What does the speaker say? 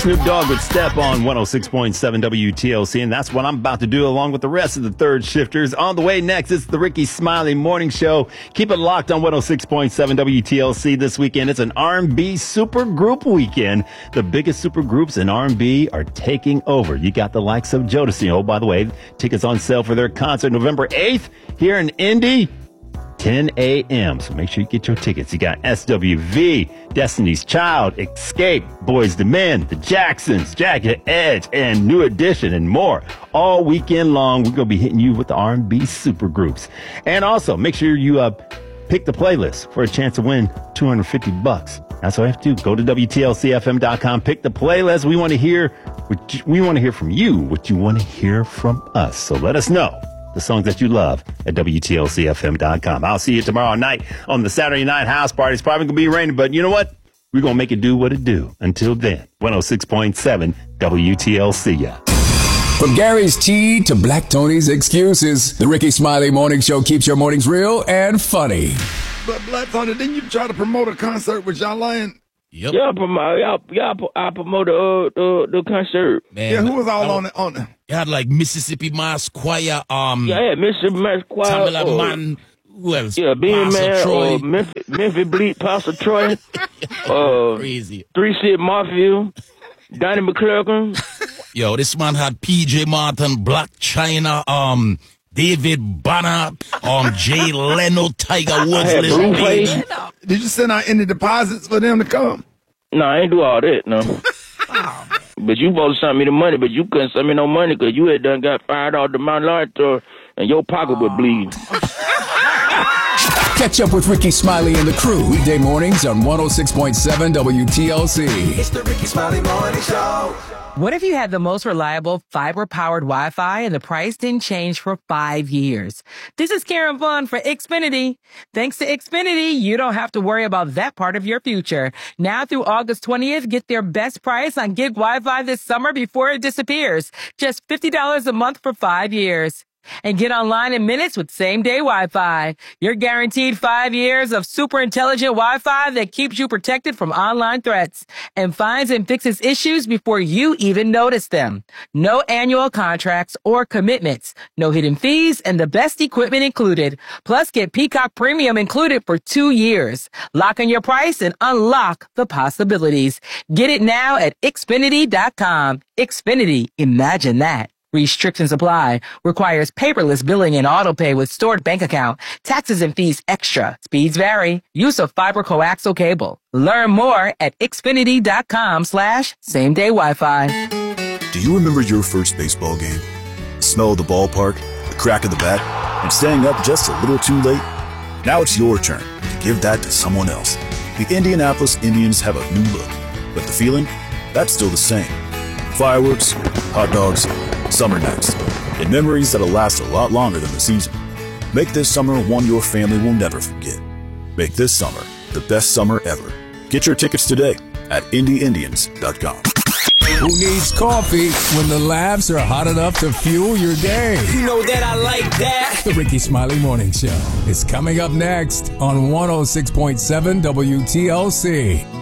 Snoop Dogg with Step on 106.7 WTLC, and that's what I'm about to do along with the rest of the third shifters. On the way next, it's the Ricky Smiley Morning Show. Keep it locked on 106.7 WTLC this weekend. It's an R&B supergroup weekend. The biggest supergroups in R&B are taking over. You got the likes of Jodeci. Oh, by the way, tickets on sale for their concert November 8th here in Indy. 10 a.m. So make sure you get your tickets. You got SWV, Destiny's Child, Escape, Boyz II Men, The Jacksons, Jagged Edge, and New Edition, and more. All weekend long, we're going to be hitting you with the R&B supergroups. And also, make sure you pick the playlist for a chance to win $250. That's all you have to do. Go to WTLCFM.com, pick the playlist. We want to hear from you, what you want to hear from us. So let us know the songs that you love at WTLCFM.com. I'll see you tomorrow night on the Saturday Night House Party. It's probably going to be raining, but you know what? We're going to make it do what it do. Until then, 106.7 WTLC. From Gary's Tea to Black Tony's excuses, the Ricky Smiley Morning Show keeps your mornings real and funny. But Black Tony, didn't you try to promote a concert with John Lyon? Yep. I promote the concert. Man, yeah, who was all on it? You had like Mississippi Mass Choir. Mississippi Mass Choir. Tamela Man. Who else? Yeah, Bean Man. Memphis Bleak, Pastor Troy. Crazy. 3 City Mafia. Donnie McClurkin. Yo, this man had PJ Martin, Black China, David Banner, Jay Leno, Tiger Woods. Did you send out any deposits for them to come? No, I ain't do all that, no. But you supposed to send me the money, but you couldn't send me no money because you had done got fired off the Mount Lion tour and your pocket would bleed. Catch up with Ricky Smiley and the crew weekday mornings on 106.7 WTLC. It's the Ricky Smiley Morning Show. What if you had the most reliable fiber-powered Wi-Fi and the price didn't change for 5 years? This is Karen Vaughn for Xfinity. Thanks to Xfinity, you don't have to worry about that part of your future. Now through August 20th, get their best price on gig Wi-Fi this summer before it disappears. Just $50 a month for 5 years. And get online in minutes with same-day Wi-Fi. You're guaranteed 5 years of super intelligent Wi-Fi that keeps you protected from online threats and finds and fixes issues before you even notice them. No annual contracts or commitments. No hidden fees and the best equipment included. Plus, get Peacock Premium included for 2 years. Lock in your price and unlock the possibilities. Get it now at Xfinity.com. Xfinity, imagine that. Restrictions apply. Requires paperless billing and autopay with stored bank account. Taxes and fees extra. Speeds vary. Use of fiber coaxial cable. Learn more at Xfinity.com/same-day Wi-Fi. Do you remember your first baseball game? The smell of the ballpark, the crack of the bat, and staying up just a little too late? Now it's your turn to give that to someone else. The Indianapolis Indians have a new look, but the feeling? That's still the same. Fireworks, hot dogs, summer nights, and memories that'll last a lot longer than the season. Make this summer one your family will never forget. Make this summer the best summer ever. Get your tickets today at IndyIndians.com. Who needs coffee when the laughs are hot enough to fuel your day? You know that I like that. The Ricky Smiley Morning Show is coming up next on 106.7 WTLC.